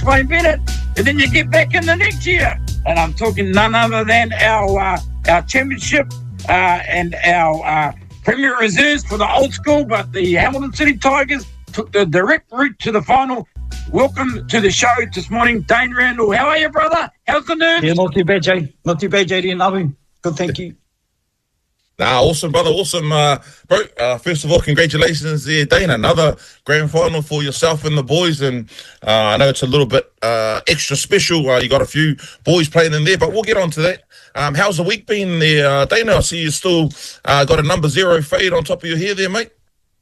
Wayne Bennett, and then you get back in the next year. And I'm talking none other than our championship and our Premier Reserves for the old school, but the Hamilton City Tigers took the direct route to the final. Welcome to the show this morning, Dane Randall. How are you, brother? How's the nerves? Yeah, not too bad, Jay. Not too bad, JD and Abu. Good, thank you. Awesome, brother. Awesome, bro. First of all, congratulations there, Dane. Another grand final for yourself and the boys. And I know it's a little bit extra special. You got a few boys playing in there, but we'll get on to that. How's the week been there, Dane? I see you still got a number 0 fade on top of your hair there, mate.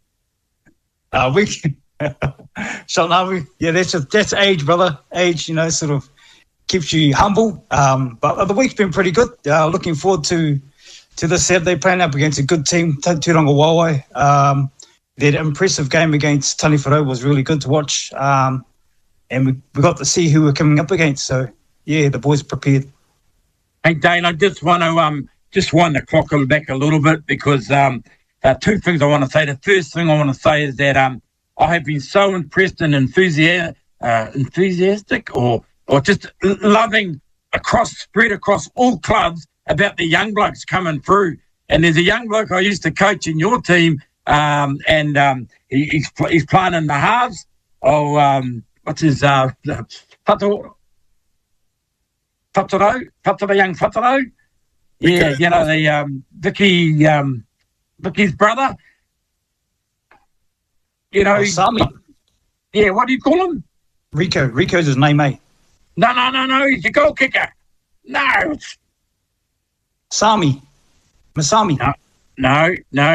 So now yeah, that's age, brother. Age, sort of keeps you humble. But the week's been pretty good. Looking forward to this Saturday, playing up against a good team, Tūranga Wāwae. That impressive game against Taniwharau was really good to watch. And we got to see who we're coming up against. So yeah, the boys are prepared. Hey Dane, I just want to wind the clock back a little bit because two things I want to say. The first thing I want to say is that I have been so impressed and enthusiastic or just loving spread across all clubs about the young blokes coming through. And there's a young bloke I used to coach in your team, and he's playing in the halves. What's his Whataro, young Whataro. Yeah, Vicky's brother. Sami. Yeah, what do you call him? Rico. Rico's his name, mate. No. He's a goal kicker. No. Sami. Masami. No.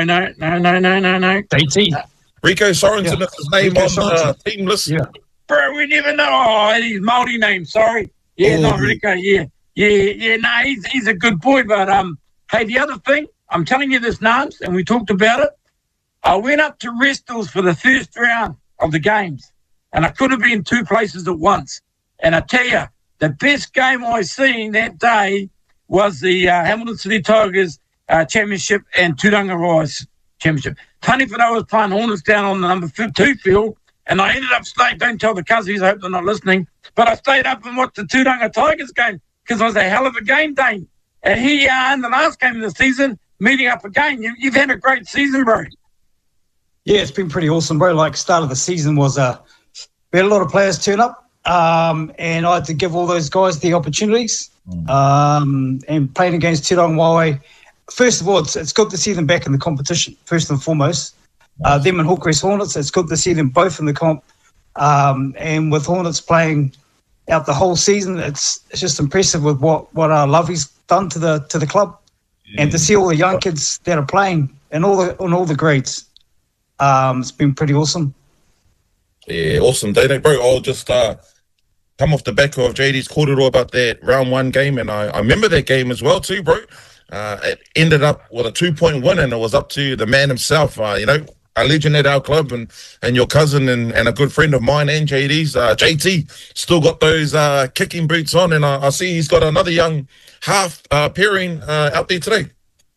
JT. Rico Sorensen is his name Rico on the team list. Yeah. Bro, we never know. Oh, his Māori name, sorry. Yeah, not Rico, yeah. No, he's a good boy, but hey, the other thing, I'm telling you this, Nams, and we talked about it. I went up to Restles for the first round of the games, and I could have been two places at once. And I tell you, the best game I seen that day was the Hamilton City Tigers championship and Tūranga Rise championship. Taniwharau was playing Hornets down on the number 2 field, and I ended up staying. Don't tell the cousins, I hope they're not listening, but I stayed up and watched the Tūranga Tigers game because it was a hell of a game, Dane. And here you are in the last game of the season, meeting up again. You've had a great season, bro. Yeah, it's been pretty awesome, bro. Like, start of the season was we had a lot of players turn up, and I had to give all those guys the opportunities. And playing against Tūranga Wāwae, first of all, it's good to see them back in the competition, first and foremost. Them and Hawkers Hornets, it's good to see them both in the comp. And with Hornets playing out the whole season, it's just impressive with what Lovey's done to the club. And to see all the young kids that are playing and all the grades. It's been pretty awesome. Yeah, awesome, Dane. Bro, I'll just come off the back of JD's corridor about that round 1 game, and I remember that game as well too, bro. It ended up with a 2-point win, and it was up to the man himself, a legend at our club and your cousin and a good friend of mine and JD's. JT still got those kicking boots on, and I see he's got another young half pairing out there today.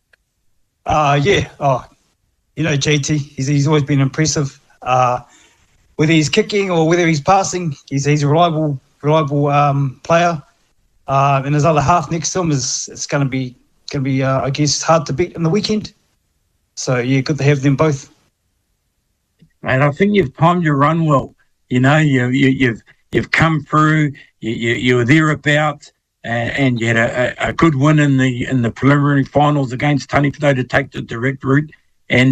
Yeah. Oh, JT, he's always been impressive. Whether he's kicking or whether he's passing, he's a reliable player. And his other half next to him it's going to be I guess hard to beat in the weekend. So yeah, good to have them both. Mate, I think you've timed your run well. You've come through. You were thereabouts, and you had a good win in the preliminary finals against Taniwharau to take the direct route. And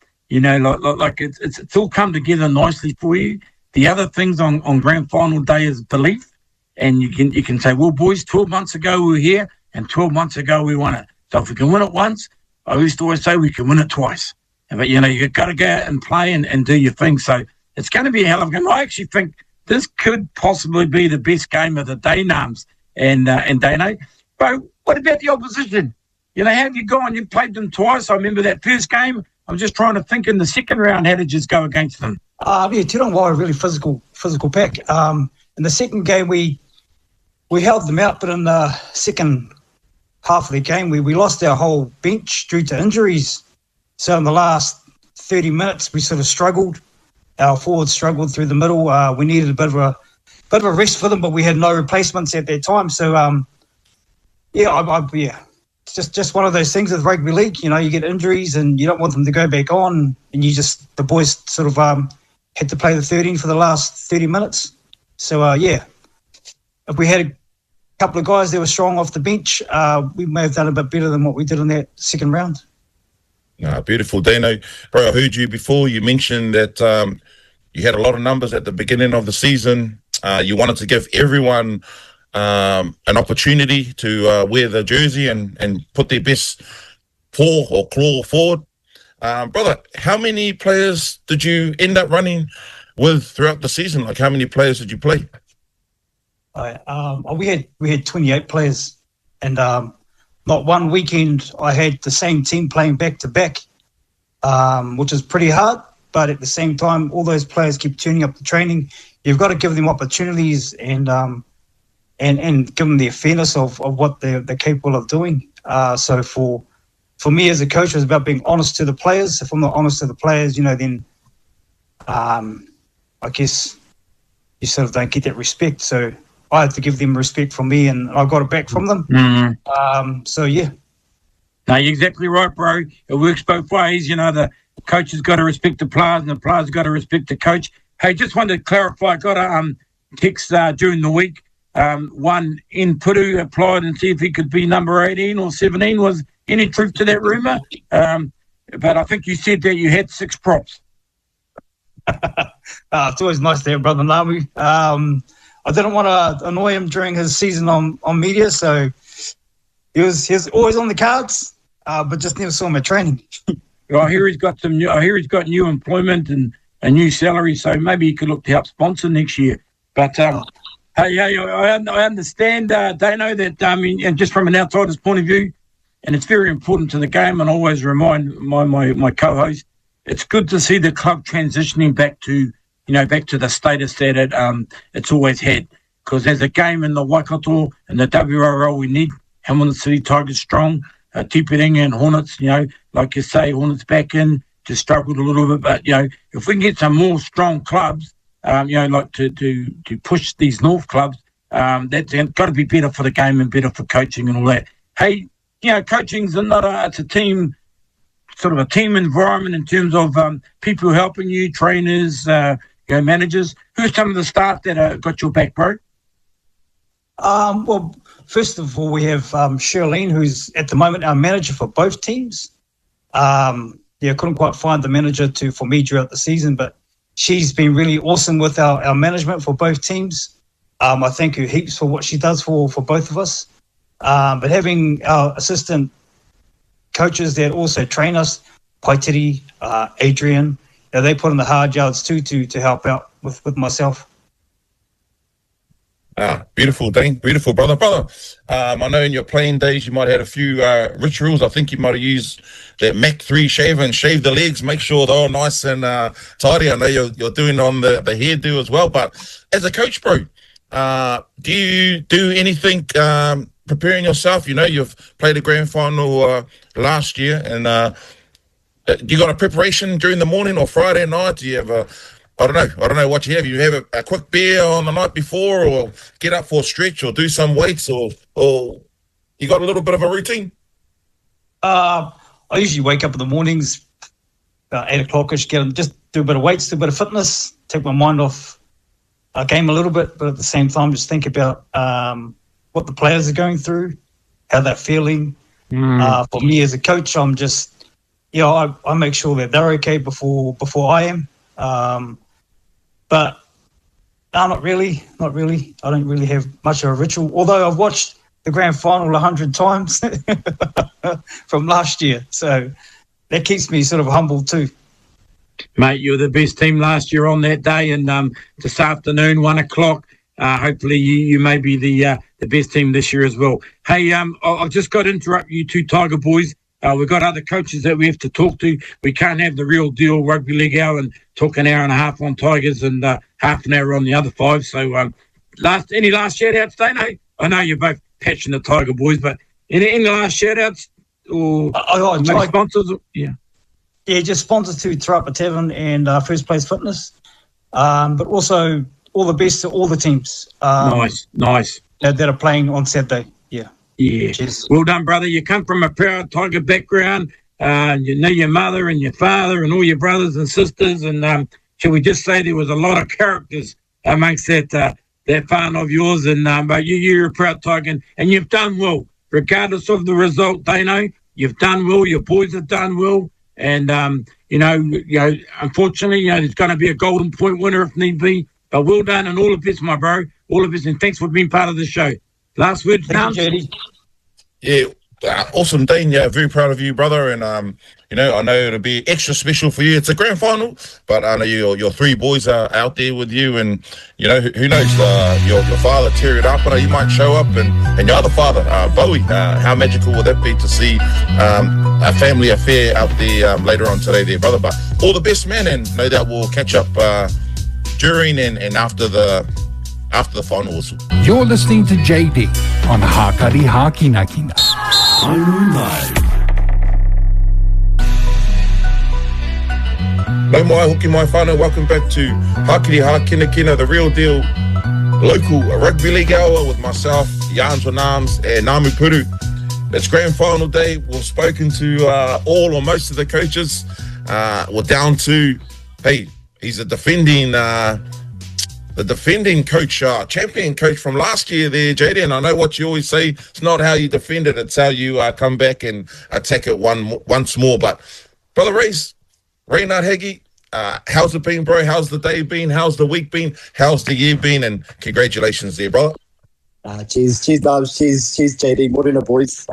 it's all come together nicely for you. The other things on grand final day is belief, and you can say, well, boys, 12 months ago we were here, and 12 months ago we won it. So if we can win it once, I used to always say we can win it twice. But you've got to go out and play and do your thing. So it's going to be a hell of a game. I actually think this could possibly be the best game of the day, Nams and Dane. Bro, what about the opposition? How have you gone? You've played them twice. I remember that first game. I'm just trying to think in the second round, how did you just go against them? Tūranga Wāwae really physical pack. In the second game, we held them out, but in the second half of the game, we lost our whole bench due to injuries. So in the last 30 minutes, we sort of struggled. Our forwards struggled through the middle. We needed a bit of bit of a rest for them, but we had no replacements at that time. So, yeah, it's just one of those things with rugby league. You know, you get injuries and you don't want them to go back on, and the boys sort of had to play the 13 for the last 30 minutes. So, yeah, if we had a couple of guys that were strong off the bench, we may have done a bit better than what we did in that second round. Beautiful, Dano. Bro, I heard you before. You mentioned that you had a lot of numbers at the beginning of the season. You wanted to give everyone an opportunity to wear the jersey and put their best paw or claw forward. Brother, how many players did you end up running with throughout the season? Like, how many players did you play? We had 28 players, and not one weekend I had the same team playing back to back, which is pretty hard. But at the same time, all those players keep turning up to training. You've got to give them opportunities and give them the fairness of what they're capable of doing. So for me as a coach, it was about being honest to the players. If I'm not honest to the players, then I guess you sort of don't get that respect. So I had to give them respect from me, and I got it back from them. Mm-hmm. So, yeah. No, you're exactly right, bro. It works both ways. The coach has got to respect the players, and the players got to respect the coach. Hey, just wanted to clarify. I got a text during the week. One in Puru applied and see if he could be number 18 or 17. Was any truth to that rumour? But I think you said that you had 6 props. It's always nice to have Brother Namu. I didn't want to annoy him during his season on media, so he was always on the cards, but just never saw him at training. I hear he's got new employment and a new salary, so maybe he could look to help sponsor next year. But hey, I understand, Dano, that and just from an outsider's point of view, and it's very important to the game, and I always remind my co-host, it's good to see the club transitioning back to the status that it's always had. Because there's a game in the Waikato and the WRL, we need Hamilton City Tigers strong, Tipiringa and Hornets, like you say, Hornets back in, just struggled a little bit. But, if we can get some more strong clubs, like to push these North clubs, that's got to be better for the game and better for coaching and all that. Hey, coaching's it's a team, sort of a team environment in terms of people helping you, trainers, managers. Who's some of the staff that got your back, bro? Well, first of all, we have Shirlene, who's at the moment our manager for both teams. Couldn't quite find the manager for me throughout the season, but she's been really awesome with our management for both teams. I thank her heaps for what she does for both of us. But having our assistant coaches that also train us, Paitiri, Adrian, they put in the hard yards too to help out with myself. Beautiful, Dane. Beautiful, brother. I know in your playing days you might have had a few rituals. I think you might have used that Mac 3 shaver and shave the legs, make sure they're all nice and tidy. I know you're doing on the hairdo as well. But as a coach, bro, do you do anything preparing yourself? You've played a grand final last year, and you got a preparation during the morning or Friday night? Do you have I don't know what you have. You have a quick beer on the night before, or get up for a stretch, or do some weights, or you got a little bit of a routine? I usually wake up in the mornings about 8 o'clock-ish, just do a bit of weights, do a bit of fitness, take my mind off our game a little bit, but at the same time just think about what the players are going through, how they're feeling. For me as a coach, I'm just, I make sure that they're okay before I am. But no, not really. I don't really have much of a ritual, although I've watched the grand final 100 times from last year. So that keeps me sort of humble too. Mate, you were the best team last year on that day, and this afternoon, 1 o'clock, hopefully you may be the best team this year as well. Hey, I've just got to interrupt you two Tiger boys. We've got other coaches that we have to talk to. We can't have the real deal rugby league hour and talk an hour and a half on Tigers and half an hour on the other 5. So any last shout-outs, Dano? I know you're both passionate Tiger boys, but any last shout-outs or sponsors? Yeah, just sponsors to Te Rapa Tavern and First Place Fitness. But also all the best to all the teams. Nice. That are playing on Saturday. Yeah. Cheers. Well done, brother. You come from a proud Tiger background. You know your mother and your father and all your brothers and sisters. And shall we just say there was a lot of characters amongst that fan of yours. And but you're a proud Tiger, and you've done well, regardless of the result. Dano, you've done well. Your boys have done well. And unfortunately, there's going to be a golden point winner if need be. But well done, and all of this, my bro. All of this, and thanks for being part of the show. Last words, Nams? Yeah, awesome, Dane. Yeah, very proud of you, brother. And I know it'll be extra special for you. It's a grand final, but I know your three boys are out there with you, and who knows? Your father, Terry Rapara, he might show up, and your other father, Bowie. How magical would that be to see a family affair out there later on today, there, brother? But all the best, man, and no doubt we'll catch up during and after the finals. You're listening to JD on Hakari Hakinakina. No mai hoki mai whānau. Welcome back to Hakari Hakinakina, the real deal local rugby league hour with myself, Jans Nams, and Namu Puru. It's grand final day. We've spoken to all or most of the coaches. We're down to, hey, he's a defending coach, champion coach from last year there, JD, and I know what you always say, it's not how you defend it, it's how you come back and attack it once more. But, Brother Reynard Haggie, how's it been, bro? How's the day been? How's the week been? How's the year been? And congratulations there, brother. Cheers, Dubs. Cheers, JD. Morena, boys.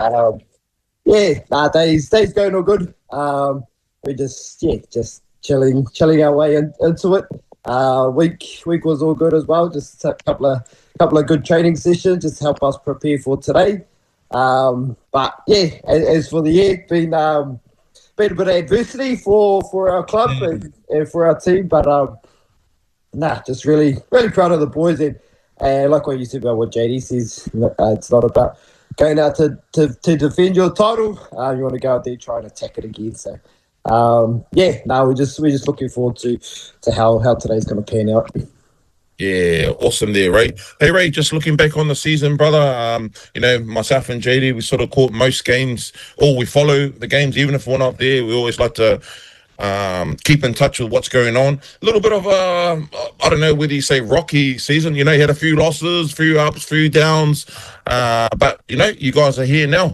Days going all good. We just chilling our way into it. Week was all good as well. Just a couple of good training sessions just to help us prepare for today. But yeah, as for the year, been a bit of adversity for our club and for our team. But just really proud of the boys, and like what you said about what JD says, it's not about going out to defend your title. You want to go out there try and attack it again. So. We're just looking forward to how today's going to pan out. Yeah, awesome there, Ray. Hey, Ray, just looking back on the season, brother, myself and JD, we sort of caught most games, or we follow the games, even if we're not there. We always like to keep in touch with what's going on. A little bit of I don't know whether you say rocky season. You had a few losses, few ups, few downs, but you guys are here now.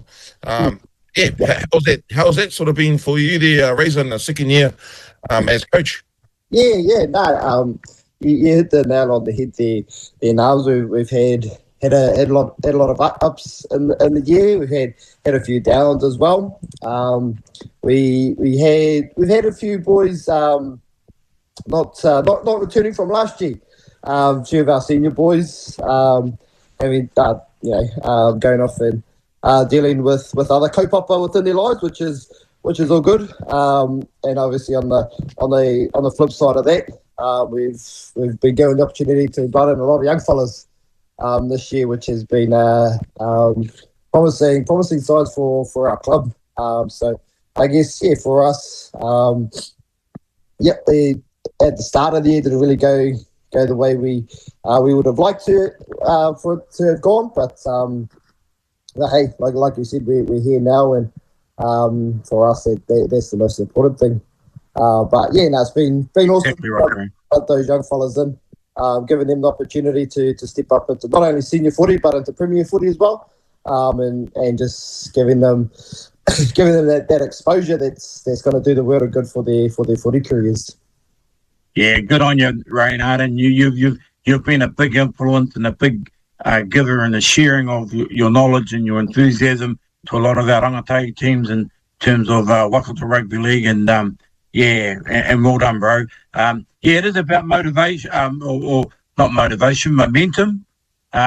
How's that sort of been for you there, raising the second year as coach? You hit the nail on the head there. Now we've had a lot of ups in the year. We've had a few downs as well. We've had a few boys not returning from last year. A few of our senior boys going off and dealing with other kaupapa within their lives, which is all good. And obviously on the flip side of that, we've been given the opportunity to butt in a lot of young fellas this year, which has been promising signs for our club. So I guess for us, at the start of the year didn't really go the way we would have liked to for it to have gone, but. Hey, like you said, we're here now, and for us, that's the most important thing. It's been awesome exactly right, to put those young fellas in, giving them the opportunity to step up into not only senior footy but into premier footy as well, and just giving them that exposure that's going to do the world of good for their footy careers. Yeah, good on you, Reynard, and you've been a big influence and a big giver and the sharing of your knowledge and your enthusiasm to a lot of our rangatahi teams in terms of Waikato Rugby League, and and well done, bro. It is about motivation, or not motivation, momentum, but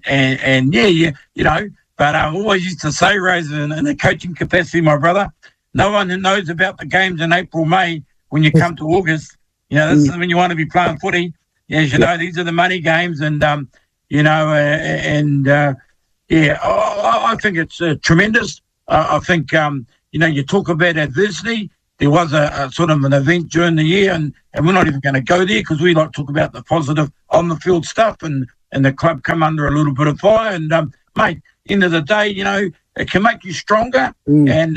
I always used to say, Rose, in a coaching capacity, my brother, no one knows about the games in April, May. When you come to August, this is when you want to be playing footy. As you know, these are the money games, and I think it's tremendous. I think, you talk about adversity. there was a sort of an event during the year, and we're not even going to go there because we like to talk about the positive on the field stuff, and the club come under a little bit of fire. And mate, end of the day, you know, it can make you stronger. And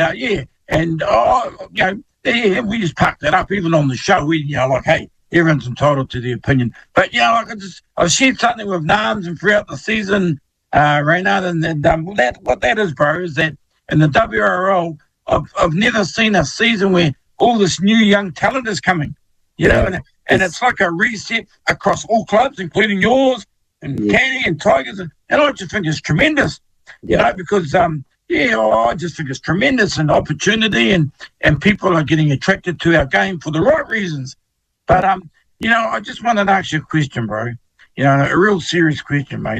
we just packed that up even on the show. We, you know, like, hey, everyone's entitled to their opinion. But you know, like I've shared something with Nams and throughout the season, Reynard, and what that is, bro, is that in the WRL, I've never seen a season where all this new young talent is coming, you know, and it's like a reset across all clubs, including yours and Canny and Tigers, and I just think it's tremendous, you know, because I just think it's tremendous and opportunity, and people are getting attracted to our game for the right reasons. But you know, I just wanted to ask you a question, bro. You know, a real serious question, mate.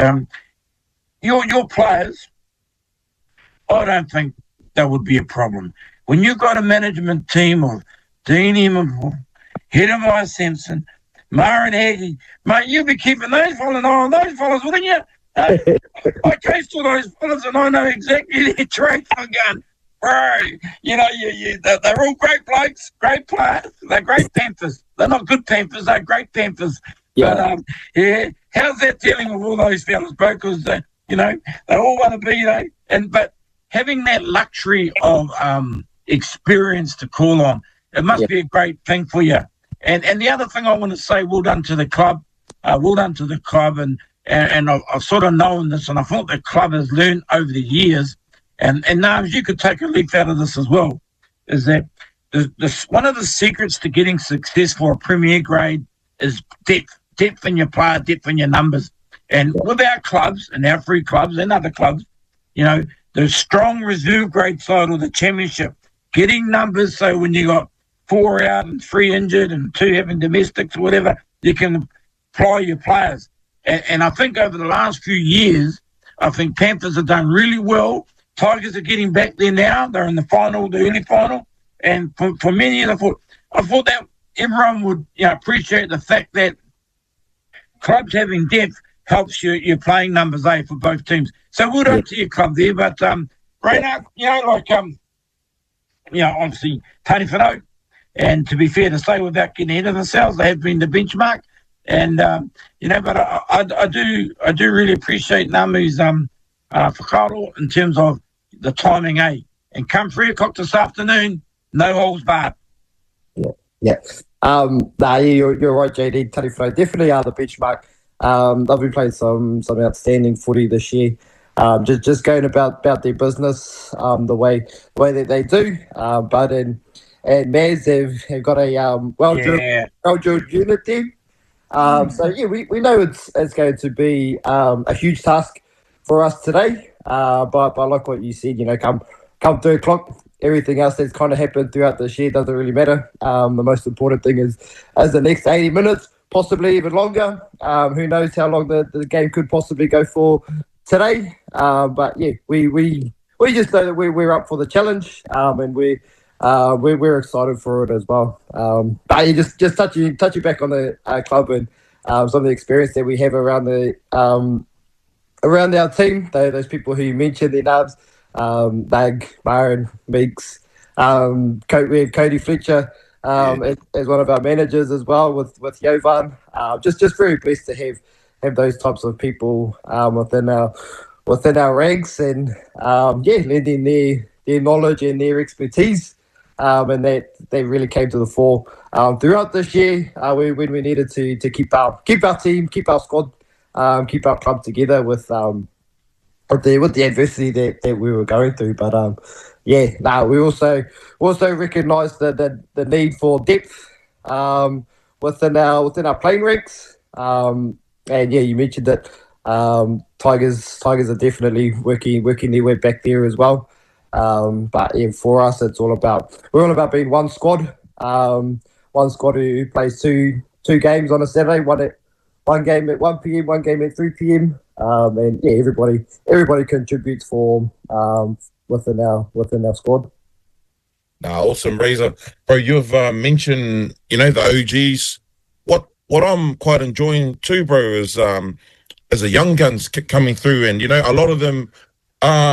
Your players, I don't think that would be a problem. When you've got a management team of Dean Emerville, Hedemai Simpson, Maren Haggie, mate, you'll be keeping those fellas on those fellas, wouldn't you? I coached all those fellas and I know exactly their traits. I'm going, bro, you know, they're all great blokes, great players. They're great Panthers. They're not good Panthers, they're great Panthers. Yeah. But, how's that dealing with all those fellas, bro? Because, you know, they all want to be, you know, but having that luxury of experience to call on, it must be a great thing for you. And the other thing I want to say, well done to the club. And I've sort of known this, and I thought the club has learned over the years, and now you could take a leaf out of this as well, is that one of the secrets to getting success for a Premier grade is depth in your player, depth in your numbers. And with our clubs and our free clubs and other clubs, you know, the strong reserve grade side of the championship, getting numbers so when you got 4 out and 3 injured and 2 having domestics or whatever, you can ply your players. And I think over the last few years, I think Panthers have done really well. Tigers are getting back there now. They're in the final, the early final. And for many, I thought that everyone would, you know, appreciate the fact that clubs having depth helps your playing numbers, for both teams. So well done to your club there. But, Reynard, you know, like, you know, obviously, Tony Whanau, and to be fair to say, without getting ahead of themselves, they have been the benchmark. And, you know, but I do really appreciate Namu's whakaaro in terms of the timing, And come 3 o'clock this afternoon, no holds barred. Yeah. You're right, JD. Tony Whanau definitely are the benchmark. They've been playing some outstanding footy this year. Just going about their business the way that they do. Bud and Maz have got a well-drilled unit team. So we know it's going to be a huge task for us today. But like what you said, you know, come 3 o'clock, everything else that's kind of happened throughout this year doesn't really matter. The most important thing is the next 80 minutes, possibly even longer. Who knows how long the game could possibly go for today? But yeah, we just know that we're up for the challenge, and we're excited for it as well. But yeah, just touching back on the club and some of the experience that we have around our team. Those people who you mentioned, their names, Dag, Byron, Meeks, we have Cody Fletcher as one of our managers as well with Jovan. Just very blessed to have those types of people within our ranks, and lending their knowledge and their expertise. And that they really came to the fore throughout this year when we needed to keep our team, keep our squad, keep our club together with the adversity that we were going through. But we also recognise the need for depth within our playing ranks. And you mentioned that Tigers are definitely working their way back there as well. But yeah, for us, we're all about being one squad who plays two games on a Saturday, one game at 1 p.m, one game at 3 p.m. And yeah, everybody contributes for within our squad. Awesome, Razor, bro. You've mentioned, you know, the OGs. What I'm quite enjoying too, bro, is the young guns coming through, and you know, a lot of them are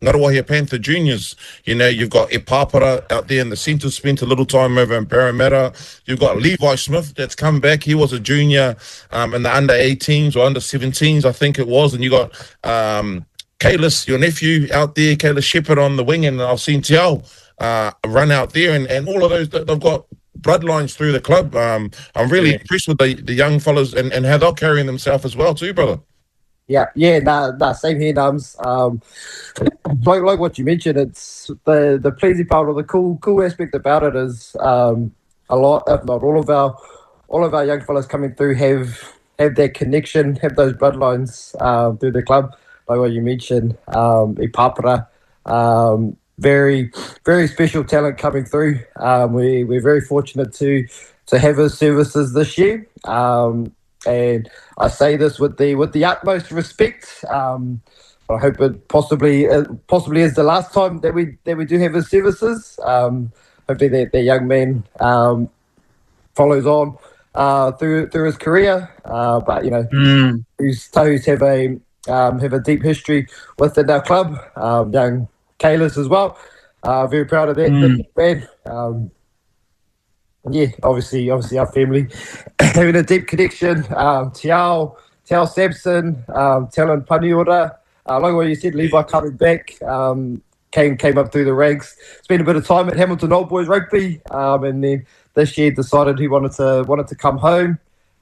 Ngaruahia Panther Juniors. You know, you've got Epapara out there in the centre, spent a little time over in Parramatta. You've got Levi Smith that's come back. He was a junior in the under 18s or under 17s, I think it was. And you got Kalis, your nephew, out there, Kalis Shepherd on the wing, and I've seen Tiao run out there, and all of those, they've got bloodlines through the club. I'm really impressed with the young fellas and how they're carrying themselves as well too, brother. Same here, Nums. Like what you mentioned, it's the pleasing part, or the cool aspect about it is a lot, if not all of our young fellas coming through have that connection, have those bloodlines through the club. Like what you mentioned, Ipapara, very, very special talent coming through. We're very fortunate to have his services this year. And I say this with the utmost respect. I hope it possibly is the last time that we do have his services. Hopefully that young man follows on through his career. But you know, his toes have a deep history within our club. Young Kalis as well. Very proud of that man. Obviously our family having a deep connection. Tiao Sampson, Talon Paniora. Like what you said, Levi coming back, came up through the ranks. Spent a bit of time at Hamilton Old Boys Rugby, and then this year decided he wanted to come home.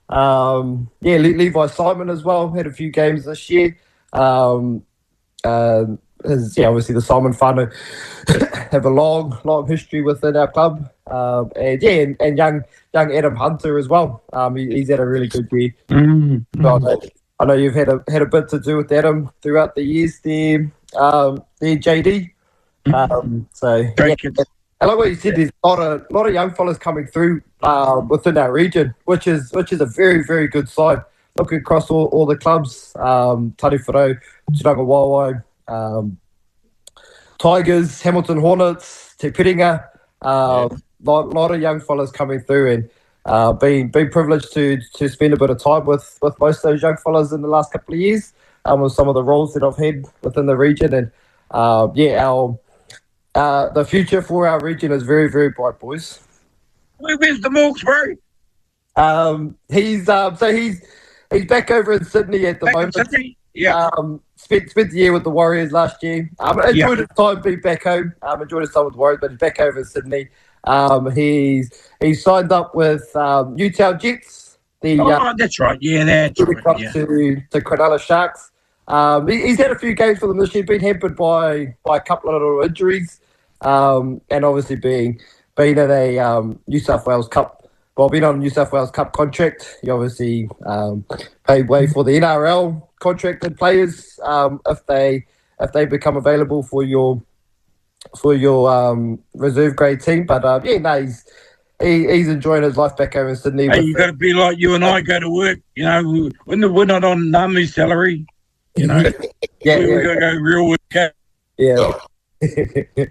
Levi Simon as well had a few games this year. Obviously the Simon whānau have a long history within our club, and young Adam Hunter as well. He's had a really good year. I know you've had a bit to do with Adam throughout the years there, JD. I like what you said. There's a lot of young fellas coming through within our region, which is a very, very good sign. Looking across all the clubs, Tariwharau, Tūrangawaewae, Tigers, Hamilton Hornets, Te Piringa, lot of young fellas coming through, and being privileged to spend a bit of time with most of those young fellas in the last couple of years, with some of the roles that I've had within the region, and the future for our region is very, very bright, boys. Where's the Morgs, bro? He's back over in Sydney at the moment. Sydney? Yeah. Spent the year with the Warriors last year. Enjoyed his time being back home. Enjoyed his time with the Warriors, but he's back over in Sydney. He's signed up with Newtown Jets. That's right. Yeah, that's right. Yeah. To Cronulla Sharks. He's had a few games for them this year. Been hampered by a couple of little injuries, and obviously being in a New South Wales Cup. Well, being on a New South Wales Cup contract, you obviously pay way for the NRL contracted players if they become available for your reserve grade team. But he's enjoying his life back home in Sydney. Hey, you got to be like you and I go to work. You know, we're not on Namu's salary. You know, we're going to go real work. Yeah.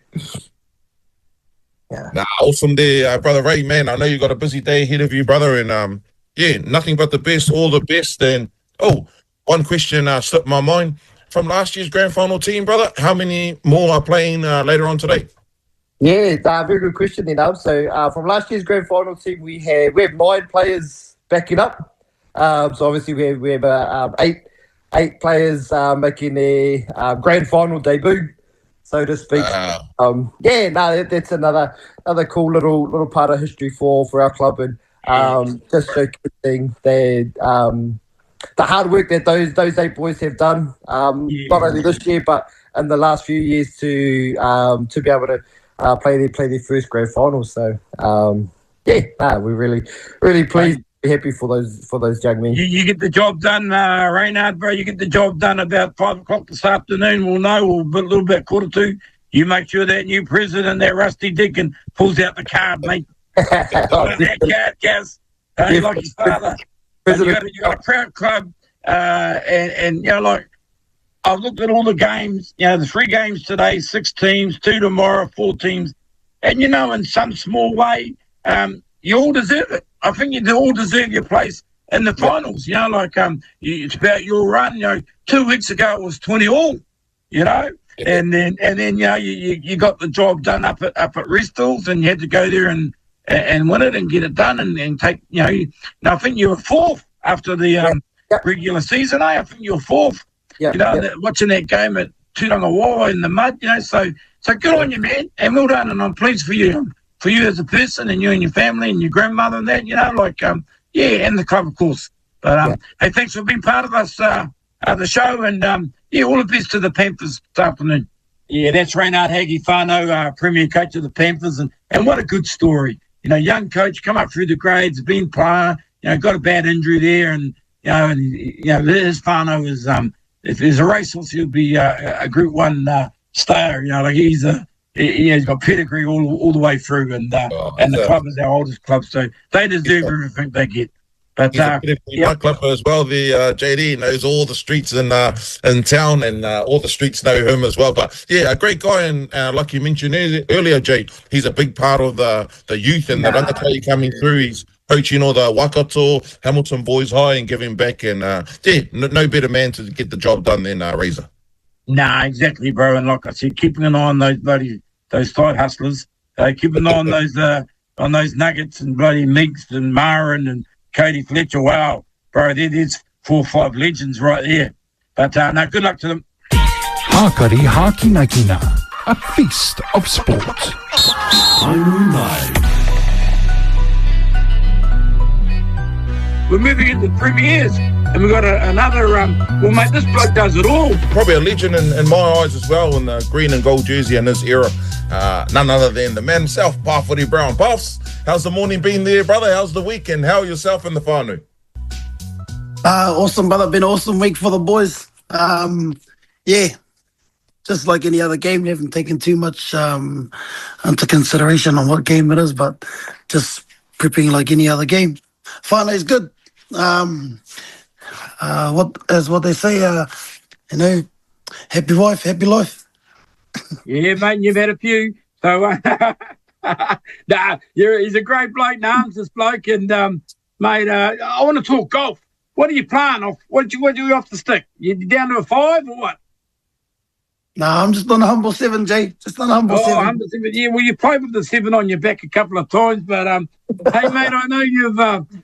Awesome there, Brother Ray, man. I know you got a busy day ahead of you, brother, and nothing but the best, all the best. And one question slipped my mind. From last year's grand final team, brother, how many more are playing later on today? Yeah, very good question there, So from last year's grand final team, we have 9 players backing up. So obviously we have 8 players making their grand final debut, so to speak. That's another cool little part of history for our club, and just showcasing the hard work that those 8 boys have done, not only this year but in the last few years to be able to play their first grand final. So we're really pleased. Happy for those young men. You get the job done, Reynard, bro. You get the job done about 5 o'clock this afternoon. We'll know, or a little bit 1:45. You make sure that new president, that Rusty Deacon, pulls out the card, mate. That card, Gaz. Like his father. You got a proud club, and you know, like I've looked at all the games. You know, the 3 games today, 6 teams, 2 tomorrow, 4 teams, and you know, in some small way, you all deserve it. I think you all deserve your place in the finals. You know, like it's about your run. You know, 2 weeks ago it was 20 all. You know, and then you got the job done up at Restles, and you had to go there and win it and get it done and take I think you were fourth after the regular season. I think you were fourth. Watching that game at Turangawawa in the mud. So good on you, man, and well done. And I'm pleased for you as a person, and you and your family and your grandmother and that. And the club, of course. But hey, thanks for being part of us, the show, and all the best to the Panthers this afternoon. Yeah, that's Reinhard Hagi Whānau, Premier Coach of the Panthers, and what a good story. Young coach, come up through the grades, been player, got a bad injury there, and his whānau is if there's a racehorse, he'll be a Group 1 star. He's got pedigree all the way through, and the club is our oldest club, so they deserve everything they get. But my club as well. The JD knows all the streets in town, and all the streets know him as well. But a great guy, and like you mentioned earlier, Jay, he's a big part of the youth and the rangatahi coming through. He's coaching all the Waikato, Hamilton Boys High, and giving back. And no better man to get the job done than Razor. Nah, exactly, bro. And like I said, keeping an eye on those side hustlers, keeping an eye on those Nuggets and bloody Meeks and Marin and Cody Fletcher. Wow, bro, there's 4 or 5 legends right there. But no, good luck to them. Hakari Hakinakina, a feast of sport. Tainu Live. We're moving into the premieres, and we've got another. Well, mate, this bloke does it all. Probably a legend in my eyes as well, in the green and gold jersey in his era. None other than the man himself, Pāwhiri Brown. Puffs, how's the morning been there, brother? How's the weekend? How are yourself and the whānau? Awesome, brother. Been an awesome week for the boys. Just like any other game, haven't taken too much into consideration on what game it is, but just prepping like any other game. Whānau's good. What they say, happy wife, happy life. Yeah, mate, you've had a few. So, he's a great bloke, Nams, this bloke. And, mate, I want to talk golf. What are you playing off? What do you off the stick? You down to a 5 or what? No, I'm just on a humble 7, Jay. Just on a humble 7. Humble 7. Yeah, well, you played with the 7 on your back a couple of times. But, hey, mate, I know you've,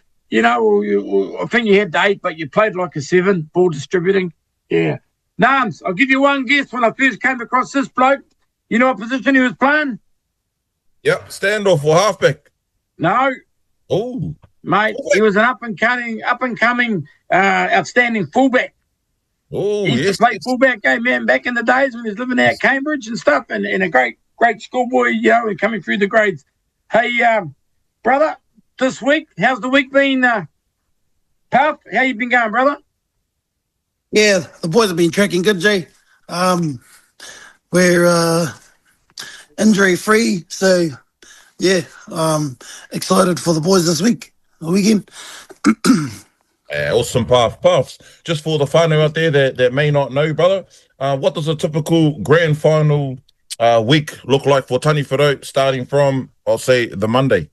I think you had the 8, but you played like a 7, ball distributing. Yeah. Nams, I'll give you one guess. When I first came across this bloke, you know what position he was playing? Yep, standoff or halfback. No. Oh. Mate, he was an up and coming, outstanding fullback. Oh, he used to play fullback game, man, back in the days when he was living out at Cambridge and stuff, and a great schoolboy, and coming through the grades. Hey, brother, this week, how's the week been, Puff? How you been going, brother? Yeah, the boys have been tracking good, Jay. We're injury-free, so, excited for the boys this weekend. Awesome, Puffs. Just for the whānau out there that may not know, brother, what does a typical grand final week look like for Tani Whānau, starting from, I'll say, the Monday?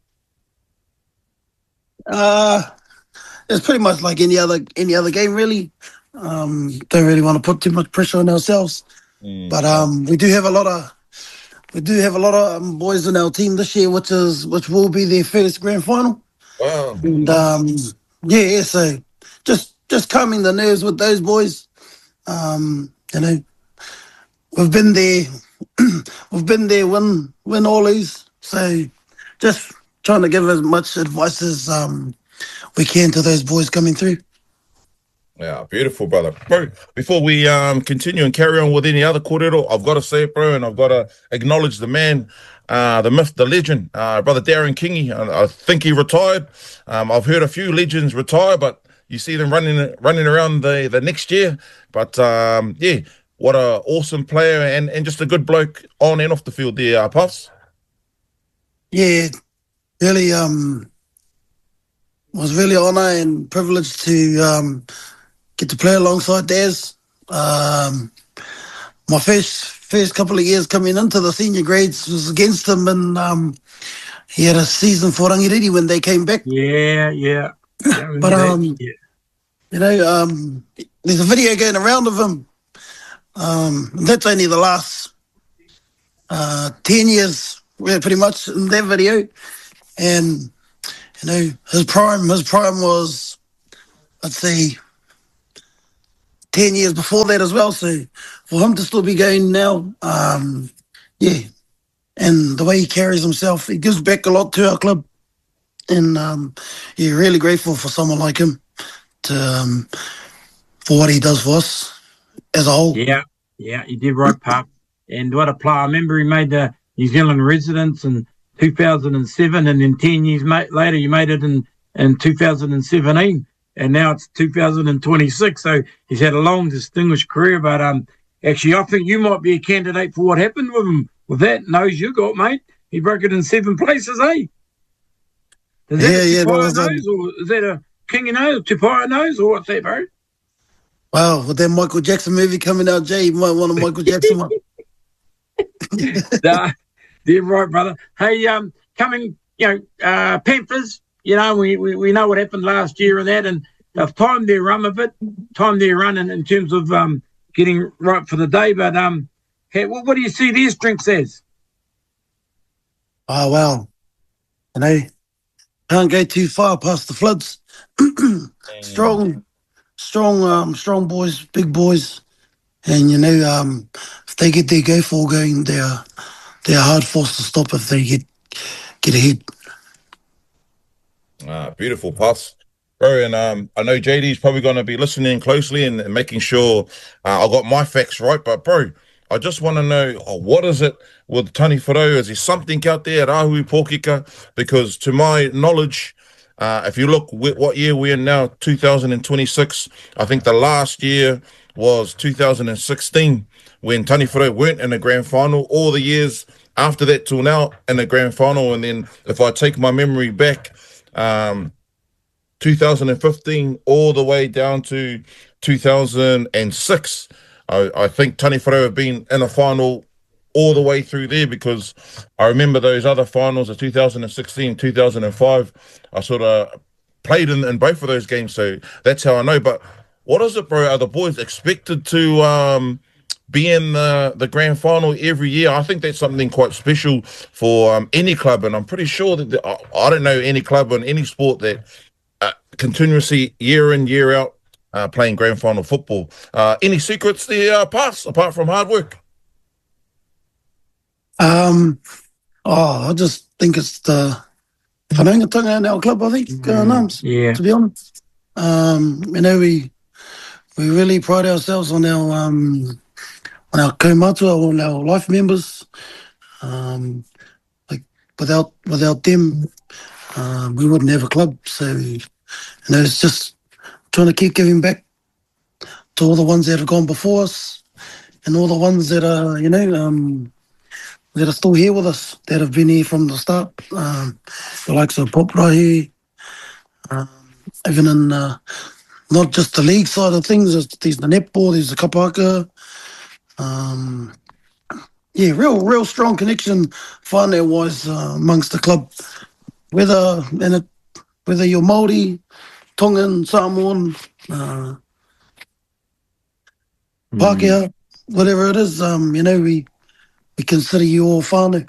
It's pretty much like any other game, really. Don't really want to put too much pressure on ourselves, but we do have a lot of boys in our team this year, which will be their first grand final. Wow. And so just calming the nerves with those boys. We've been there, win or lose. So just trying to give as much advice as we can to those boys coming through. Yeah, beautiful, brother. Bro, before we continue and carry on with any other kōrero, I've got to say it, bro, and I've got to acknowledge the man, the myth, the legend, brother Darren Kingi. I think he retired. I've heard a few legends retire, but you see them running around the next year. But, what a awesome player and just a good bloke on and off the field there, Puffs. Yeah, really was really honour and privileged to get to play alongside Daz. My first couple of years coming into the senior grades was against him, and he had a season for Rangiriri when they came back. Yeah. But there's a video going around of him That's only the last 10 years, pretty much, in that video. And, his prime was, let's see, 10 years before that as well. So for him to still be going now, yeah. And the way he carries himself, he gives back a lot to our club. And really grateful for someone like him to for what he does for us as a whole. Yeah, he did right, Pup. And what a player. I remember he made the New Zealand residence in 2007, and then 10 years later you made it in 2017, and now it's 2026. So he's had a long, distinguished career. But actually, I think you might be a candidate for what happened with him. With that nose you got, mate, he broke it in 7 places, eh? Is that a nose, or is that a King of Nose, Tupaia nose, or what's that, bro? Wow, with that Michael Jackson movie coming out, Jay, you might want a Michael Jackson one. Nah, you're right, brother. Hey, Panthers, we know what happened last year and that, and they've timed their run a bit, in terms of getting right for the day. But hey, what do you see their strengths as? Oh, well, can't go too far past the Floods. Strong boys, big boys, and if they get their go for going, they're hard forced to stop if they get ahead. Beautiful pass, bro. And I know JD's probably going to be listening closely and making sure I got my facts right. But bro, I just want to know, what is it with Tani Whareau? Is there something out there at Ahui Pōkeka? Because to my knowledge, if you look what year we're in now, 2026, I think the last year was 2016 when Tani Whareau weren't in the grand final. All the years after that till now in the grand final. And then if I take my memory back, 2015 all the way down to 2006, I think Tani Whareau have been in a final all the way through there, because I remember those other finals of 2016, 2005. I sort of played in both of those games, so that's how I know. But what is it, bro? Are the boys expected to be in the grand final every year? I think that's something quite special for any club, and I'm pretty sure that I don't know any club in any sport that continuously year in, year out playing grand final football. Any secrets there, Pass, apart from hard work? I just think it's the whanaungatanga in our club, I think, Nams, to be honest. We really pride ourselves on our kaumatua, on our life members. Like without them, we wouldn't have a club. So, it's just trying to keep giving back to all the ones that have gone before us, and all the ones that are, that are still here with us, that have been here from the start. The likes of Poprahi, even in not just the league side of things, there's the netball, there's the kapaka. Real strong connection whānau-wise amongst the club. Whether you're Māori, Tongan, Samoan, Pākehā, whatever it is, we consider you all whānau.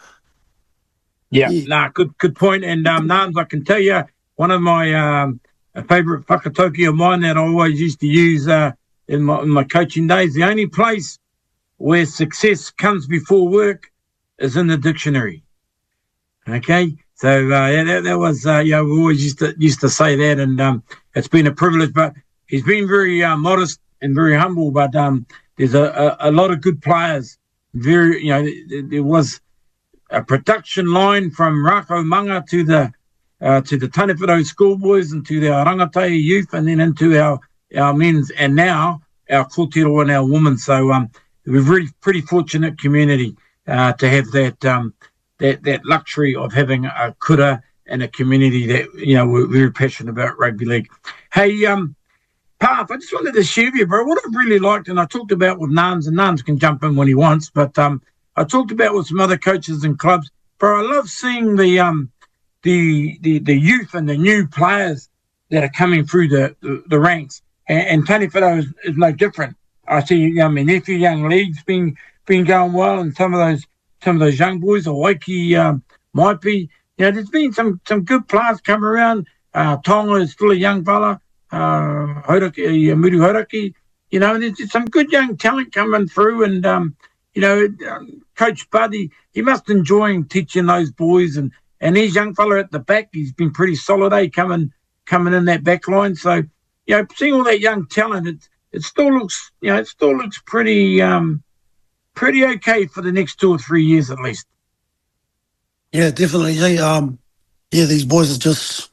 Good point. And Nams, I can tell you, one of my favourite whakatauki of mine that I always used to use in my coaching days, the only place where success comes before work is in the dictionary. Okay, so that was we always used to say that, and it's been a privilege. But he's been very modest and very humble. But there's a lot of good players. There was a production line from Rako Manga to the Tani Whareau schoolboys and to our Rangatau youth, and then into our men's, and now our kōtiro and our women. So we're really pretty fortunate community to have that luxury of having a kura and a community that we're very passionate about rugby league. Hey, Path, I just wanted to share with you, bro, what I've really liked, and I talked about with Nans, and Nans can jump in when he wants, but I talked about with some other coaches and clubs, bro. I love seeing the youth and the new players that are coming through the ranks, and Tani Whareau is no different. I see my nephew, young League's been going well, and some of those young boys, Waiki might be. There's been some good players come around. Tonga is still a young fella. Muri Horaki. There's some good young talent coming through, and Coach Buddy, he must enjoy teaching those boys, and his young fella at the back, he's been pretty solid, coming in that back line. So, seeing all that young talent, it still looks pretty okay for the next 2 or 3 years at least. Yeah, definitely. These boys are just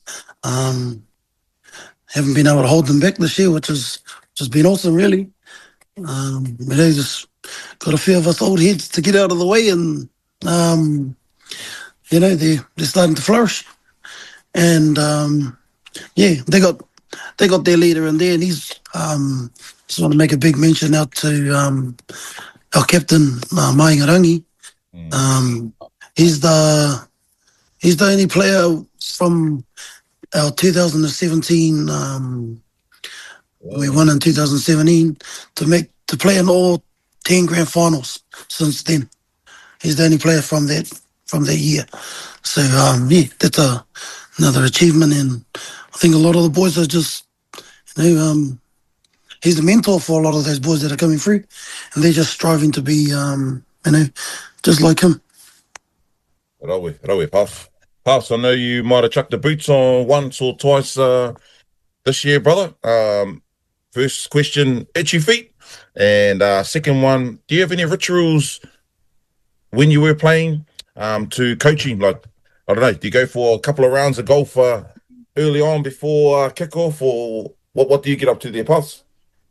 haven't been able to hold them back this year, which has been awesome, really. They just got a few of us old heads to get out of the way, and they're starting to flourish. And they got their leader in there, and he's just want to make a big mention out to our captain, Maingarangi. He's the only player from our 2017. We won in 2017 to play in all 10 grand finals since then. He's the only player from that year. So that's another achievement, and I think a lot of the boys are just he's the mentor for a lot of those boys that are coming through, and they're just striving to be just like him. Rawe, Puffs, I know you might have chucked the boots on once or twice this year, brother. First question, itchy feet. And second one, do you have any rituals when you were playing to coaching? Like, I don't know, do you go for a couple of rounds of golf early on before kickoff, or what do you get up to there, Puffs?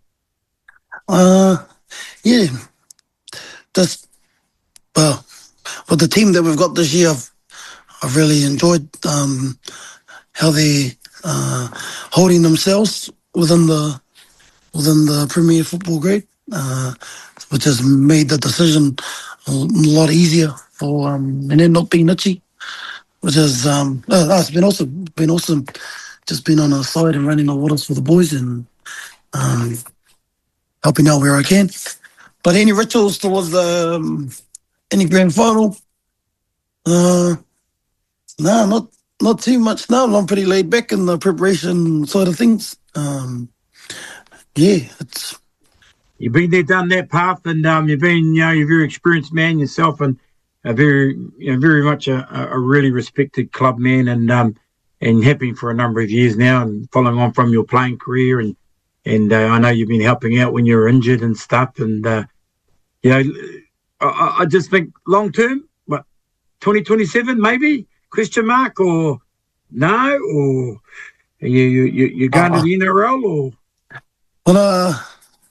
With the team that we've got this year, I've really enjoyed how they're holding themselves within the Premier Football grade, which has made the decision a lot easier for and then not being itchy, which is it's been awesome. Just been on the side and running the waters for the boys and helping out where I can. But any rituals towards any grand final? No, not too much now. I'm pretty laid back in the preparation side of things. It's. You've been there, done that, Puff, and you've been, you're a very experienced man yourself, and a very much a really respected club man, and have been for a number of years now, and following on from your playing career, and I know you've been helping out when you were injured and stuff, and I just think long term, 2027 maybe, question mark, or no, or you're going to the NRL, or? Well,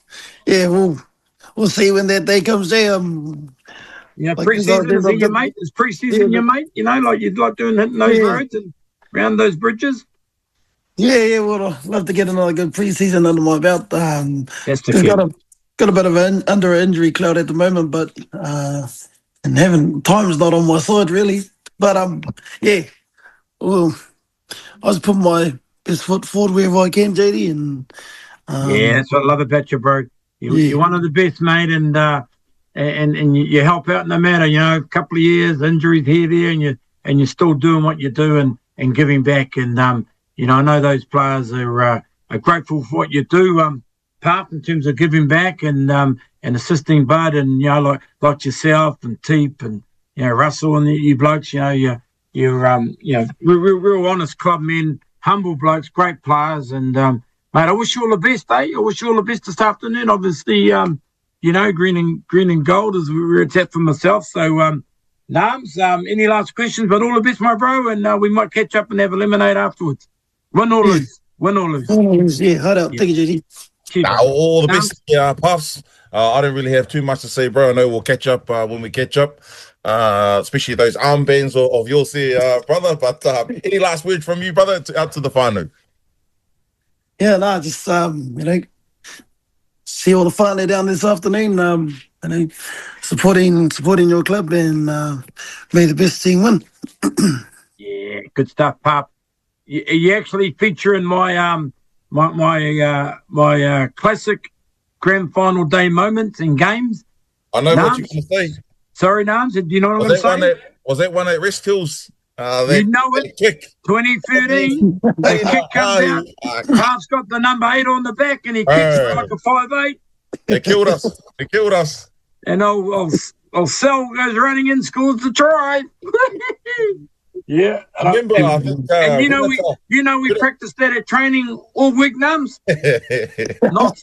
we'll see when that day comes there. Pre-season is your mate. Is pre-season your mate? Like you'd like doing hitting those roads and around those bridges. Well, I'd love to get another good pre-season under my belt. That's the got a bit of an under injury cloud at the moment, but and having time's not on my side really. But well, I was putting my best foot forward wherever I can, JD, and that's what I love about you, bro. You're one of the best, mate, and you help out no matter, a couple of years, injuries here, there, and you're still doing what you do and giving back. And I know those players are grateful for what you do, Puff, in terms of giving back and assisting Bud, and like yourself and Teep and Russell and you blokes. You're real honest club men, humble blokes, great players, and mate, I wish you all the best, I wish you all the best this afternoon. Obviously, green and gold is where it's at for myself. So, Nams, any last questions? But all the best, my bro, and we might catch up and have a lemonade afterwards. Win or lose. Hold out. Thank you, JD. All the best, Puffs. I don't really have too much to say, bro. I know we'll catch up when we catch up, especially those armbands of yours there, brother. But any last word from you, brother, out to the final? Just see all the fun down this afternoon. Supporting your club, and may the best team win. Good stuff, Pop. You actually feature in my my classic grand final day moments in games. I know what Nams? you're going to say. Sorry, Nams, do you know what I'm Was going to say? was that one at Rest Hills? You know it. Kick. 2013, the kick comes out. Half's got the number 8 on the back, and he kicks it like a 5'8". They killed us. They killed us. And old Sel goes running in, scores the try. Yeah. I remember, I think, and we practiced that at training all week, Nums. Not.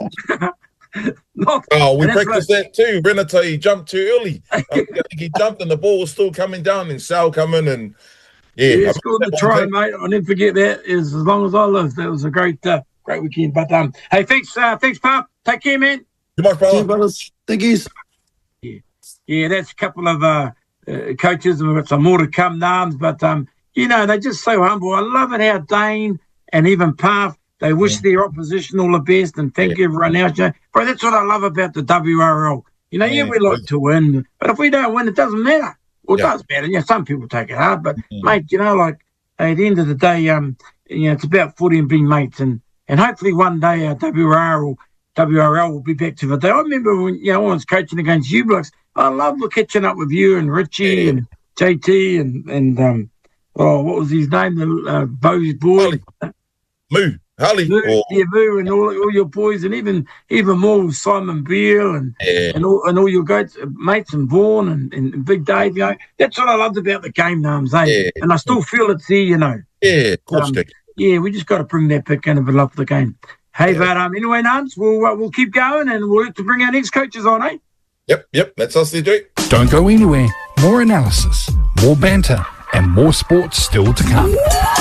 We practiced that too. Renato, he jumped too early. I think he jumped and the ball was still coming down and Sal coming and he scored the try, mate. I'll never forget that. As long as I live, that was a great weekend. But hey, thanks, Pop. Take care, man. Too much, brother. Brothers. Thank you. Yeah, that's a couple of coaches, and we've got some more to come, Nams. But they're just so humble. I love it how Dane and even Path, they wish their opposition all the best and thank everyone else. Bro, that's what I love about the WRL. We like to win, but if we don't win, it doesn't matter. Well, it does matter. Some people take it hard, but mate, at the end of the day, it's about footy and being mates, and hopefully one day our WRL will be back to the day. I remember when I was coaching against you blokes. I love catching up with you and Richie and JT and what was his name? The Bow's boy, Harley. Moo, and all your boys, and even more with Simon Beale and all your great mates and Vaughan and Big Dave. That's what I loved about the game, Nams. And I still feel it's there. Yeah, of course. We just got to bring that back in if we love the game. Hey, but anyway, Nams, we'll keep going and we'll have to bring our next coaches on, eh? Yep, that's us there, Jake. Don't go anywhere. More analysis, more banter, and more sports still to come.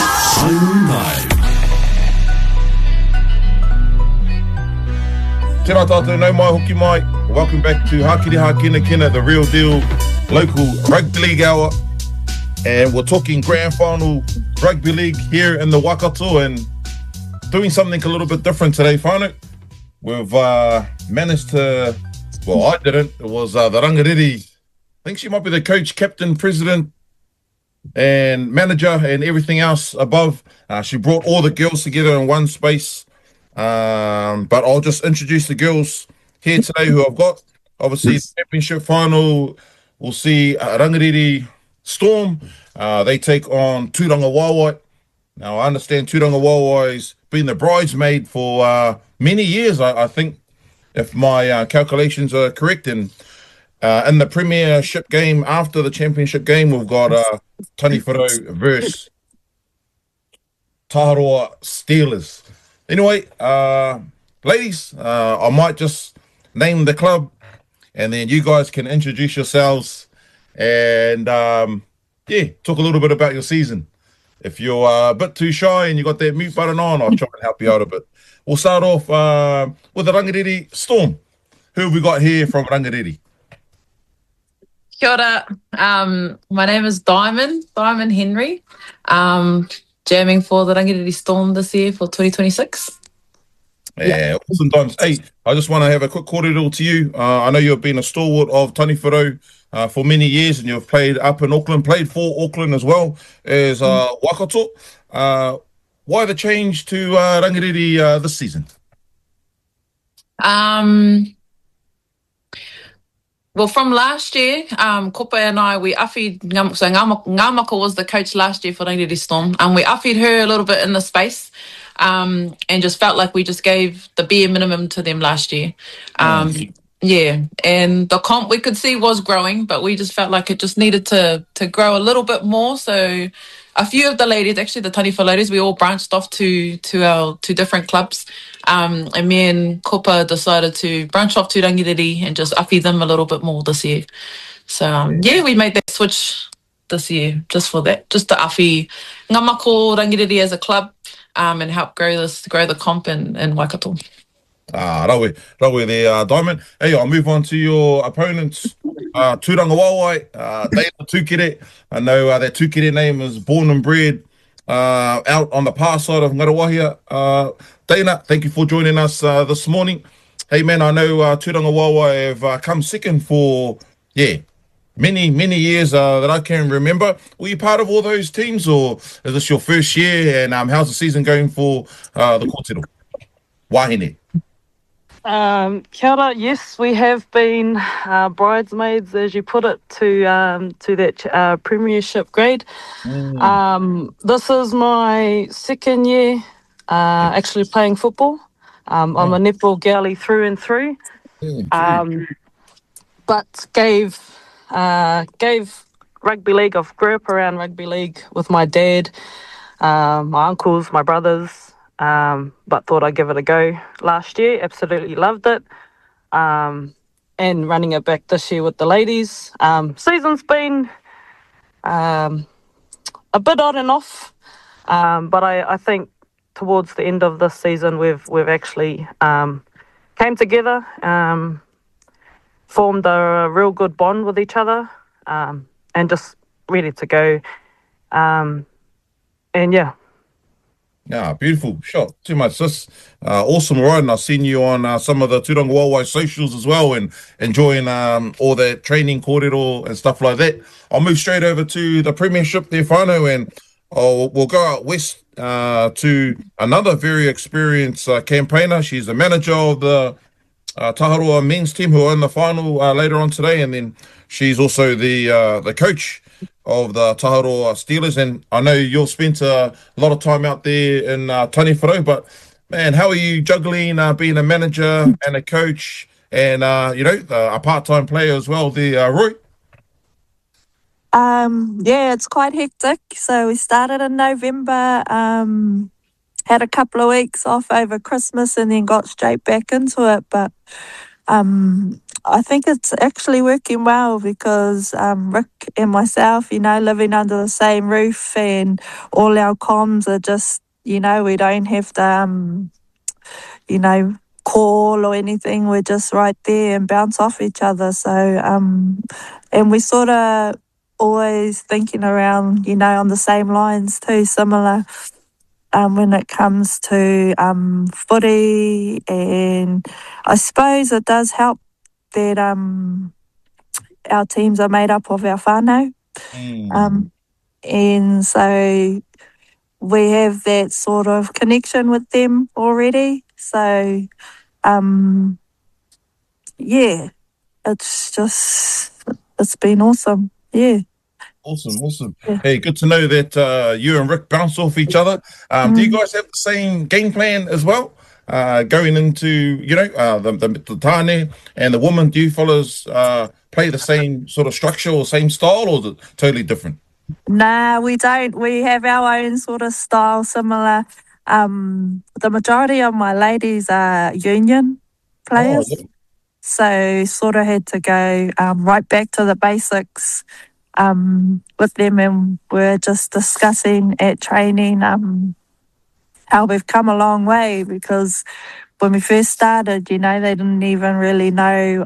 Tēnā tātou nau mai, hoki mai. Welcome back to Hakiri Hakina Kina, the real deal local rugby league hour. And we're talking grand final rugby league here in the Waikato and doing something a little bit different today, whānau. We've managed to, well, I didn't. It was the Rangariri. I think she might be the coach, captain, president, and manager and everything else above. She brought all the girls together in one space. But I'll just introduce the girls here today who I've got. Obviously, the championship final, we'll see Rangariri Storm. They take on Tūranga Wāwai. Now, I understand Tūranga Wāwai's been the bridesmaid for many years, I think, if my calculations are correct. And in the premiership game, after the championship game, we've got Taniwharo versus Tāroa Steelers. Anyway, ladies, I might just name the club and then you guys can introduce yourselves and, talk a little bit about your season. If you're a bit too shy and you got that mute button on, I'll try and help you out a bit. We'll start off with the Rangariri Storm. Who have we got here from Rangariri? Kia ora. My name is Diamond Henry. Jamming for the Rangariri Storm this year for 2026. Yeah, awesome times. Hey, I just want to have a quick kōrero to you. I know you've been a stalwart of Taniwharo for many years and you've played up in Auckland, played for Auckland as well as Waikato. Why the change to Rangariri this season? Well, from last year, Kope and I, we awhied, so Ngamako was the coach last year for Rangariri Storm, and we awhied her a little bit in the space and just felt like we just gave the bare minimum to them last year. Yeah, and the comp we could see was growing, but we just felt like it just needed to grow a little bit more. So a few of the ladies, actually the Taniwha ladies, we all branched off to our two different clubs. And me and Kopa decided to branch off to Rangariri and just awhi them a little bit more this year. So we made that switch this year just for that, just to awhi Ngamako Rangariri as a club and help grow the comp in Waikato. Rawe there, Diamond. Hey, I'll move on to your opponents. Tūranga Wāwai, Dana Tūkere. I know that Tūkere name is born and bred out on the par side of Ngarawahia. Dana, thank you for joining us this morning. Hey, man, I know Tūranga Wāwai have come second for, many years that I can remember. Were you part of all those teams, or is this your first year? And how's the season going for the Kōrero? Wahine. Kia ora. Yes, we have been bridesmaids, as you put it, to that premiership grade. This is my second year actually playing football. I'm a netball girly through and through. But gave rugby league. I've grew up around rugby league with my dad, my uncles, my brothers. But thought I'd give it a go last year. Absolutely loved it. And running it back this year with the ladies. Season's been a bit on and off, but I think towards the end of this season we've actually came together, formed a real good bond with each other, and just ready to go. And yeah. Yeah, beautiful shot. Too much. Sis. Awesome riding. I've seen you on some of the Tūranga Wāwai socials as well, and enjoying all that training kōrero and stuff like that. I'll move straight over to the Premiership there, whānau, and we'll go out west to another very experienced campaigner. She's the manager of the Taharoa men's team, who are in the final later on today, and then she's also the coach of the Taharoa Steelers. And I know you've spent a lot of time out there in Taniwharau, but man, how are you juggling being a manager and a coach and a part-time player as well there, Roy? Yeah, it's quite hectic. So we started in November, had a couple of weeks off over Christmas and then got straight back into it. But I think it's actually working well because Rick and myself, living under the same roof, and all our comms are just, we don't have to, call or anything. We're just right there and bounce off each other. So, and we sort of always thinking around, on the same lines too, similar. When it comes to footy, and I suppose it does help that our teams are made up of our whānau. And so we have that sort of connection with them already. So, yeah, it's been awesome. Yeah. Awesome. Hey, good to know that you and Rick bounce off each other. Do you guys have the same game plan as well? Going into, the tāne and the woman, do you fellas play the same sort of structure or same style, or is it totally different? Nah, we don't. We have our own sort of style, similar. The majority of my ladies are union players. So sort of had to go right back to the basics with them, and we're just discussing at training how we've come a long way, because when we first started, they didn't even really know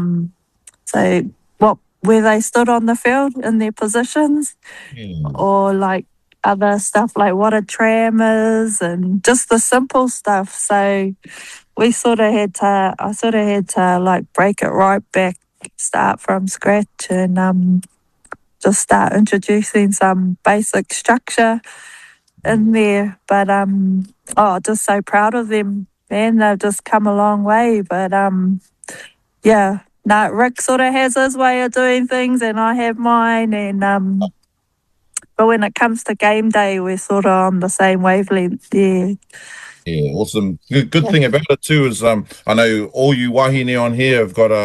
where they stood on the field in their positions, or like other stuff like what a tram is, and just the simple stuff. So I sort of had to like break it right back, start from scratch, and just start introducing some basic structure in there. But just so proud of them, man. They've just come a long way. But Rick sort of has his way of doing things, and I have mine. And but when it comes to game day, we're sort of on the same wavelength. Yeah. Yeah, awesome. Good thing about it too is I know all you wahine on here have got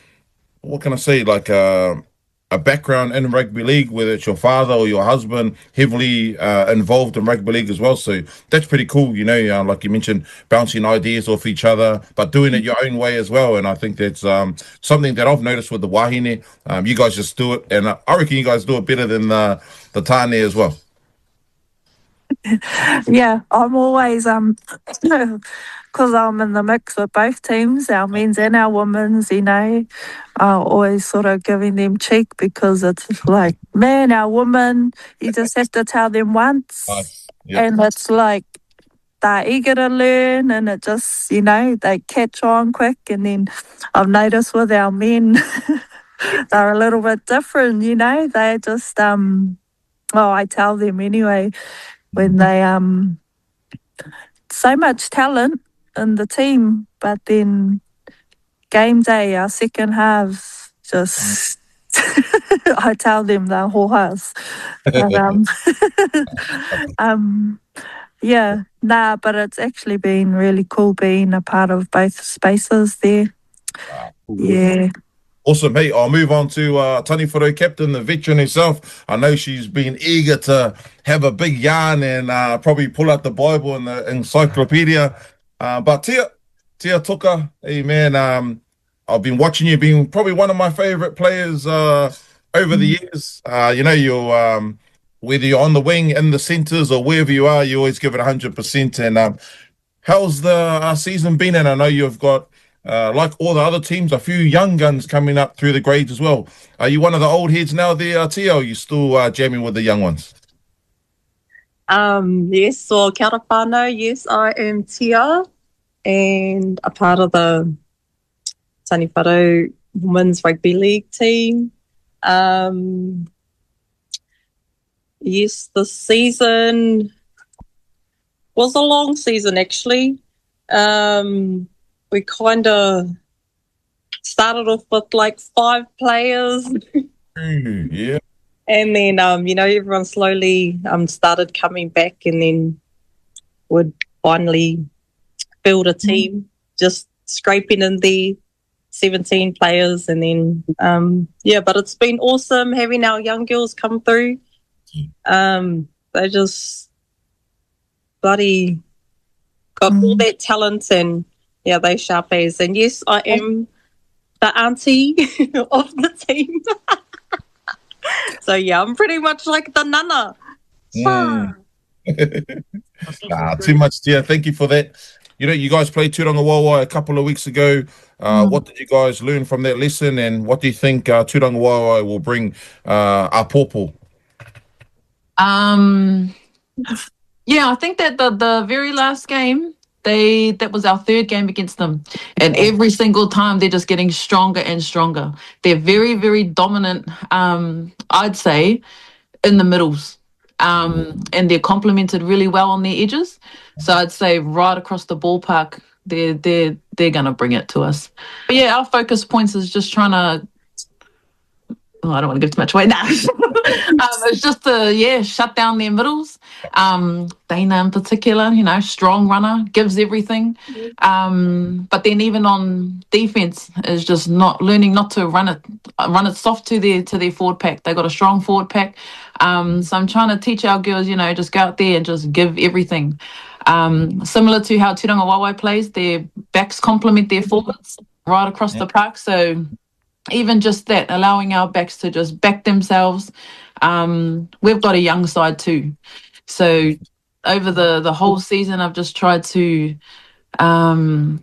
a background in rugby league, whether it's your father or your husband heavily involved in rugby league as well. So that's pretty cool, like you mentioned, bouncing ideas off each other, but doing it your own way as well. And I think that's something that I've noticed with the wahine. You guys just do it, and I reckon you guys do it better than the tāne as well. Yeah, I'm always because I'm in the mix with both teams, our men's and our women's, always sort of giving them cheek, because it's like, man, our women, you just have to tell them once, and it's like they're eager to learn, and it just, they catch on quick. And then I've noticed with our men, they're a little bit different, they just, I tell them anyway, when they, so much talent in the team, but then game day, our second halves, just I tell them the whole house. But, yeah, but it's actually been really cool being a part of both spaces there. Yeah. Awesome. Hey, I'll move on to Taniwharo captain, the veteran herself. I know she's been eager to have a big yarn and probably pull out the Bible and the encyclopedia. But Tia Toka, hey man, I've been watching you, being probably one of my favorite players over the years. You know, you're whether you're on the wing, in the centres, or wherever you are, you always give it 100%. And how's the season been? And I know you've got, like all the other teams, a few young guns coming up through the grades as well. Are you one of the old heads now there, Tia, or are you still jamming with the young ones? Yes, so kia ora whānau. Yes, I am Tia and a part of the Taniwharo Women's Rugby League team. Yes, the season was a long season actually. We kind of started off with like 5 players. Yeah. And then, you know, everyone slowly started coming back and then would finally build a team, just scraping in the 17 players. And then, yeah, but it's been awesome having our young girls come through. They just bloody got all that talent and, yeah, they sharp as. And yes, I am the auntie of the team. So, yeah, I'm pretty much like the nana. Too much, dear. Thank you for that. You know, you guys played Tūranga Wawae a couple of weeks ago. What did you guys learn from that lesson, and what do you think Tūranga Wawae will bring Apopo? Yeah, I think that the very last game, that was our 3rd game against them. And every single time they're just getting stronger and stronger. They're very, very dominant, I'd say, in the middles. And they're complemented really well on their edges. So I'd say right across the ballpark, they're gonna bring it to us. But yeah, our focus points is just trying to, I don't want to give too much away now. It's just to, shut down their middles. Dana in particular, you know, strong runner, gives everything. But then even on defense is just not learning not to run it soft to their forward pack. They got a strong forward pack. So I'm trying to teach our girls, you know, just go out there and just give everything. Similar to how Tūranga Wawae plays, their backs complement their forwards right across the park. So even just that, allowing our backs to just back themselves. We've got a young side too. So over the whole season, I've just tried to, I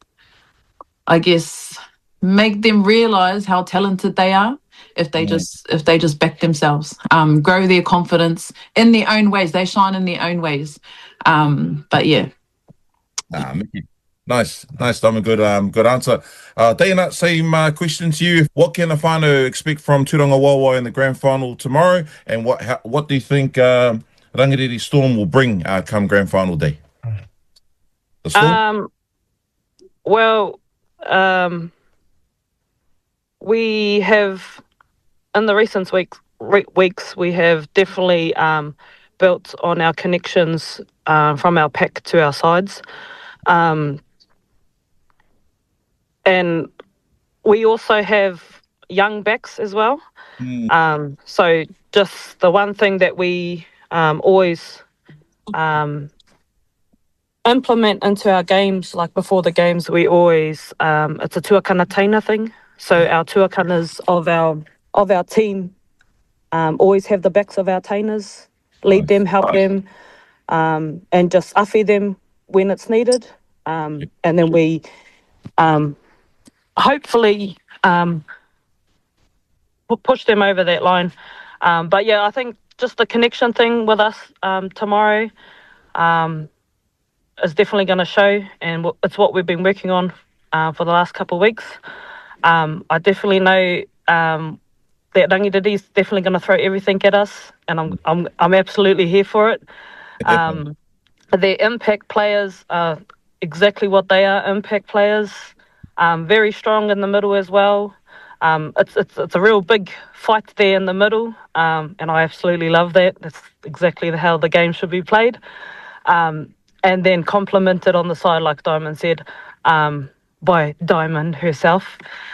guess, make them realise how talented they are if they just back themselves, grow their confidence in their own ways. They shine in their own ways. But yeah. Nice, Tom. Good answer. Dana, same question to you. What can the whānau expect from Tūranga Wawae in the grand final tomorrow? And what do you think Rangireiri Storm will bring come grand final day? The Storm? We have, in the recent weeks, we have definitely built on our connections from our pack to our sides. And we also have young backs as well. So just the one thing that we always implement into our games, like before the games, we always, it's a tuakana taina thing. So our tuakanas of our team always have the backs of our tainas, lead them, help them, and just awhi them when it's needed. And then we hopefully push them over that line. But yeah, I think just the connection thing with us tomorrow is definitely going to show, and it's what we've been working on for the last couple of weeks. I definitely know that Rangireiri is definitely going to throw everything at us, and I'm absolutely here for it. Their impact players are exactly what they are, impact players. Very strong in the middle as well. It's a real big fight there in the middle, and I absolutely love that. That's exactly how the game should be played. And then complemented on the side, like Diamond said, by Diamond herself.